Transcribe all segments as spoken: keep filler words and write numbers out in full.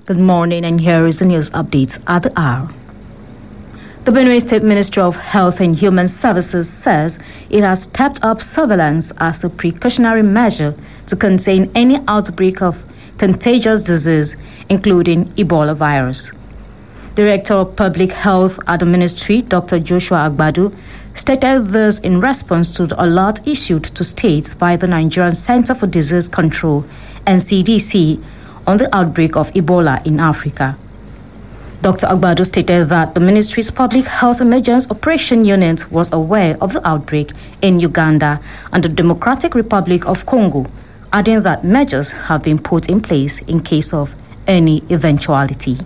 Good morning, and here is the news updates at the hour. The Benue State Ministry of Health and Human Services says it has stepped up surveillance as a precautionary measure to contain any outbreak of contagious disease, including Ebola virus. Director of Public Health at the Ministry, Doctor Joshua Agbadu, stated this in response to the alert issued to states by the Nigerian Center for Disease Control, N C D C, on the outbreak of Ebola in Africa. Doctor Agbadu stated that the ministry's Public Health Emergency Operation Unit was aware of the outbreak in Uganda and the Democratic Republic of Congo, adding that measures have been put in place in case of any eventuality.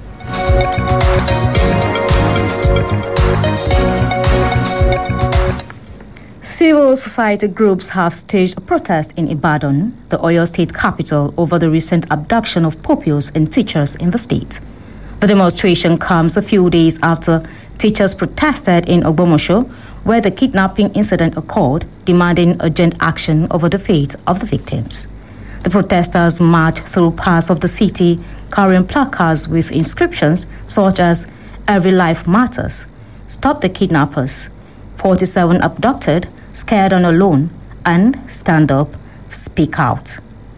Civil society groups have staged a protest in Ibadan, the Oyo State capital, over the recent abduction of pupils and teachers in the state. The demonstration comes a few days after teachers protested in Ogbomosho, where the kidnapping incident occurred, demanding urgent action over the fate of the victims. The protesters marched through parts of the city carrying placards with inscriptions such as "Every Life Matters," "Stop the Kidnappers," forty-seven abducted, "Scared and Alone," and "Stand Up, Speak Out."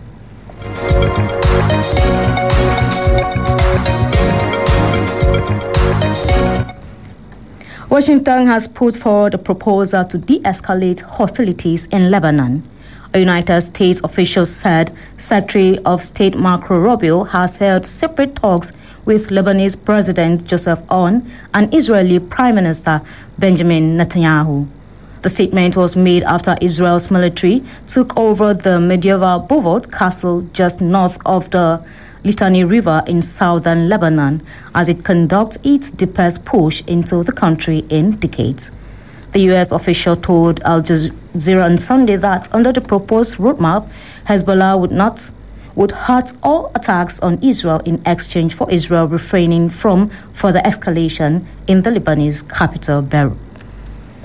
Washington has put forward a proposal to de-escalate hostilities in Lebanon. A United States official said Secretary of State Marco Rubio has held separate talks with Lebanese President Joseph Aoun and Israeli Prime Minister Benjamin Netanyahu. The statement was made after Israel's military took over the medieval Bovot castle just north of the Litani River in southern Lebanon as it conducts its deepest push into the country in decades. The U S official told Al Jazeera on Sunday that under the proposed roadmap, Hezbollah would not would halt all attacks on Israel in exchange for Israel refraining from further escalation in the Lebanese capital, Beirut.